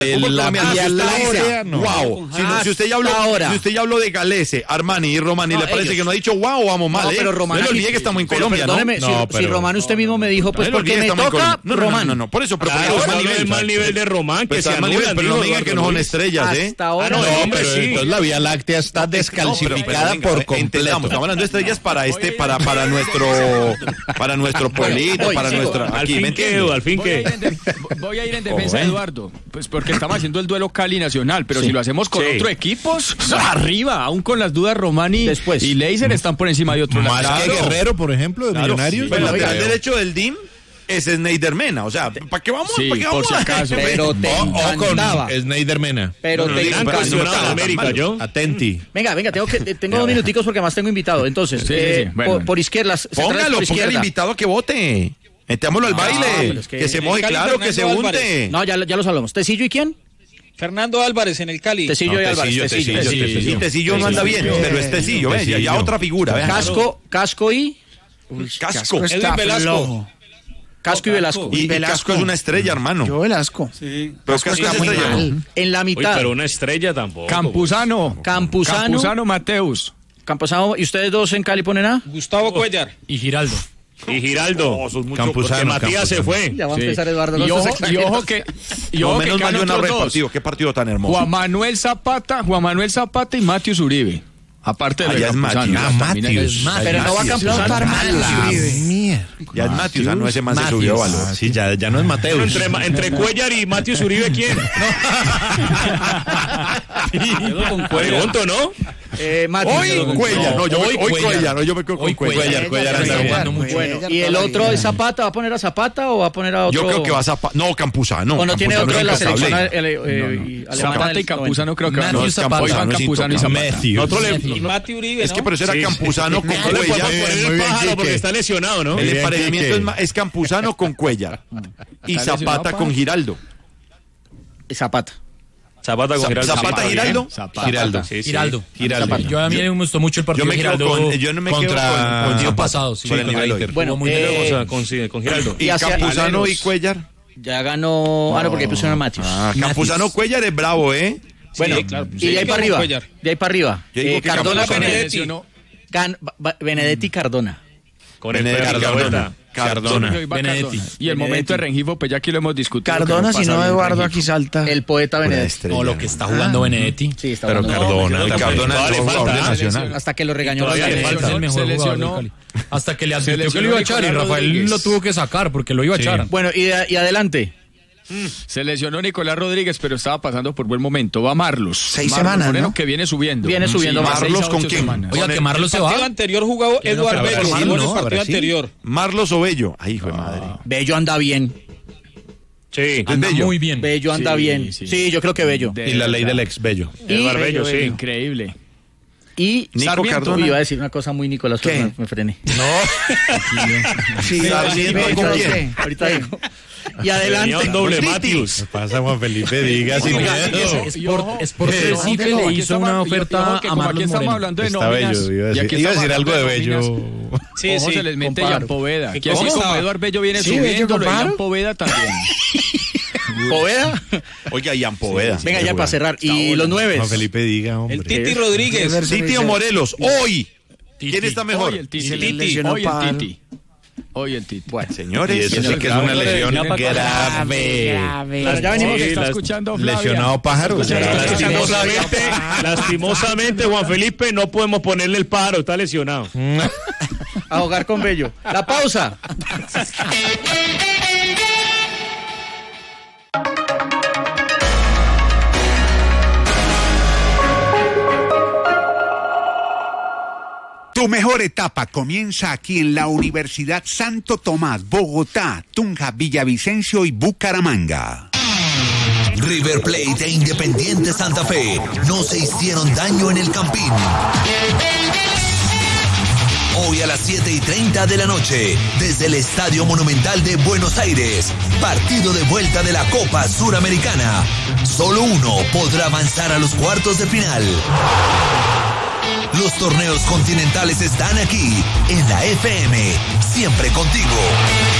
Wow. Si usted ya habló de Galese, Armani y Romani, ¿le parece que no ha dicho wow o vamos mal? No, pero Romani, no le olvide que estamos en Colombia, ¿no? Si Román usted mismo me dijo, pues porque me toca Román. No, por eso. Pero el mal nivel de Román, que se anulan. Pero no digan que no son estrellas, ¿eh? Hasta ahora. No, hombre, sí. Entonces la Vía Láctea está descalcificada por completo. Estamos hablando de estrellas para nuestro pueblito, para nuestra... Al fin que... Voy a ir en defensa de Eduardo, pues porque estamos haciendo el duelo Cali Nacional, pero si lo hacemos con otro equipos, arriba, aún con las dudas, Romani y Leiser están por encima de otro. Más que Guerrero, por ejemplo, de Millonarios. Pero el lateral derecho del DIM es Sneider Mena, o sea, ¿para qué vamos? Sí, ¿para qué por vamos? si acaso. Pero te encantaba. Sneider Mena. Pero te encantaba. América, yo. Atenti. Venga, tengo 2 minuticos porque más tengo invitado. Entonces, Bueno. por izquierda. Póngalo, ponga al invitado que vote. Metámoslo al baile. Que se moje, claro, que se unte. No, ya los hablamos. ¿Tecillo y quién? Fernando Álvarez en el Cali. Tecillo y Álvarez. Tecillo. Tecillo no anda bien, pero es Tecillo, ya otra figura. Casco y... Casco. Edwin Velasco. Casco y Velasco. Y Casco es una estrella, hermano. Yo Velasco. Sí. Pero Casco es estrella, ¿no? En la mitad. Pero una estrella tampoco. Campuzano Mateus. Campuzano. ¿Y ustedes dos en Cali ponen a? Gustavo Cuellar. Y Giraldo. Campuzano, Matías se fue. Ya va a empezar Eduardo. Y ojo que menos mal yo narré el partido. Qué partido tan hermoso. Juan Manuel Zapata y Matius Uribe. Aparte de ya es Matius. Pero no va a Campuzano. Ya es Matius, no ese más se subió valor. Sí, ya no es Mateus. Entre Cuellar y Matius Uribe, ¿quién? Pregunto, ¿no? Hoy Cuellar, yo me quedo con Cuellar. Cuellar anda jugando muy bueno. ¿Y el otro es Zapata? ¿Va a poner a Zapata o va a poner a otro? Yo creo que va a Zapata. No, Campuzano. ¿O no tiene otro de la selección alemana? Zapata y Campuzano creo que van. Hoy van Campuzano y Zapata. Y Mati Uribe, es que pero eso era Campuzano con No le podemos Cuellar. poner el pájaro porque está lesionado, ¿no? El emparejamiento es Campuzano con Cuellar y Zapata con Giraldo. Zapata con Giraldo. Zapata Giraldo. Giraldo. Yo a mí me gustó mucho el partido de Giraldo. Yo no me quedo contra con el pasado. por el nivel hoy. Bueno, con Giraldo. Y Campuzano y Cuellar. Ya ganó. No, porque pusieron a Matius. Campuzano Cuellar es bravo, ¿eh? Bueno, sí, claro. Y de ahí para arriba. Yo digo que Cardona Campuzano. Benedetti Cardona. Con el Cardona. Benedetti. Y el momento de Rengifo, pues ya aquí lo hemos discutido. Cardona, si no Eduardo aquí salta. El poeta Benedetti. No, lo que está jugando Benedetti. Sí, está pero jugando. Cardona es jugador de Nacional. Hasta que lo regañó. Es el mejor jugador del Cali. Hasta que le advirtió que lo iba a echar y Rafael lo tuvo que sacar porque lo iba a echar. Bueno, y adelante. Se lesionó Nicolás Rodríguez, pero estaba pasando por buen momento. Va Marlos. 6 semanas, ¿no? Que viene subiendo. Marlos con quién. Oiga, que Marlos se va. El partido anterior jugó Eduardo Bello. El partido anterior. Marlos o Bello. Ay, hijo de madre. Bello anda bien. Sí. Anda muy bien. Bello anda bien. Sí, yo creo que Bello. Y la ley del ex Bello. Eduardo Bello, sí. Increíble. Y Nico Cardona. Iba a decir una cosa muy Nicolás, pero me frené. No. Sí, ¿con quién? Ahorita digo. Y adelante. Un doble Matius. ¿Qué pasa, Juan Felipe? Diga sin miedo. Sport Recife le hizo una oferta a Marlos Aquí estamos hablando de Está nóminas. Bello. Iba a decir algo de Bello. Sí, ¿Cómo se les mete Jan Poveda? Aquí así como Eduardo Bello viene Sí, subiendo, Bello, Jan Poveda también. ¿Poveda? Oiga, Ian Poveda. Venga, ya para cerrar. Y los 9. Juan Felipe, diga, hombre. El Titi Rodríguez. Titi o Morelos. Hoy. ¿Quién está mejor? Hoy el Titi. Hoy el Titi. Bueno, señores. Y eso sí que es una lesión grave. Ya venimos. Está escuchando Flavia. Lesionado pájaro. Lastimosamente, Juan Felipe, no podemos ponerle el paro, está lesionado. A jugar con Bello. La pausa. Tu mejor etapa comienza aquí en la Universidad Santo Tomás, Bogotá, Tunja, Villavicencio y Bucaramanga. River Plate e Independiente Santa Fe no se hicieron daño en el Campín. Hoy a las 7:30 de la noche, desde el Estadio Monumental de Buenos Aires, partido de vuelta de la Copa Suramericana. Solo uno podrá avanzar a los cuartos de final. Los torneos continentales están aquí, en la FM, siempre contigo.